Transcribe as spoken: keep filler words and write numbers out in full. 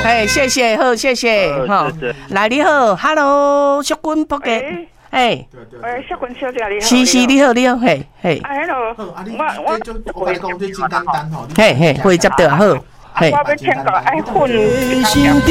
哎，谢谢，好，谢谢，哈，来你好 ，Hello， 淑君伯家，哎， 喂，淑君小姐你好， 是是你好，你好，嘿，嘿， 啊，hello，我我我跟你讲，这真简单吼， 嘿嘿，会接到好，嘿。 我要请教爱混。